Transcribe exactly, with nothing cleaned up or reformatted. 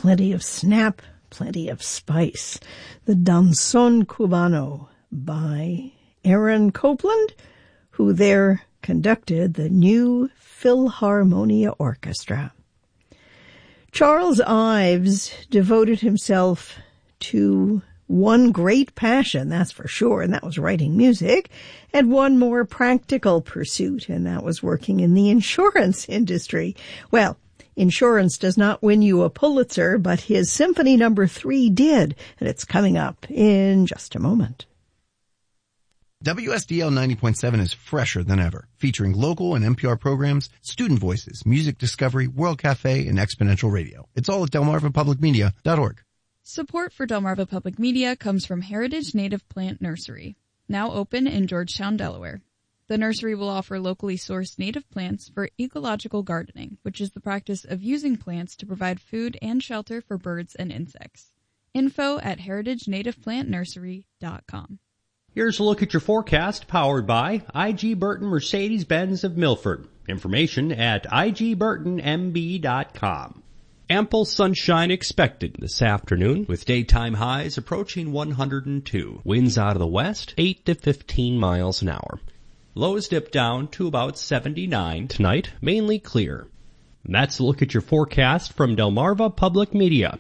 plenty of snap, plenty of spice. The Danzón Cubano by Aaron Copland, who there conducted the New Philharmonia Orchestra. Charles Ives devoted himself to one great passion, that's for sure, and that was writing music, and one more practical pursuit, and that was working in the insurance industry. Well, insurance does not win you a Pulitzer, but his Symphony Number Three did, and it's coming up in just a moment. W S D L ninety point seven is fresher than ever, featuring local and N P R programs, student voices, music discovery, World Cafe, and exponential radio. It's all at delmarva public media dot org. Support for Delmarva Public Media comes from Heritage Native Plant Nursery, now open in Georgetown, Delaware. The nursery will offer locally sourced native plants for ecological gardening, which is the practice of using plants to provide food and shelter for birds and insects. Info at heritage native plant nursery dot com. Here's a look at your forecast powered by I G. Burton Mercedes-Benz of Milford. Information at I G burton M B dot com. Ample sunshine expected this afternoon, with daytime highs approaching one hundred two. Winds out of the west, eight to fifteen miles an hour. Lows dip down to about seventy-nine tonight, mainly clear. And that's a look at your forecast from Delmarva Public Media.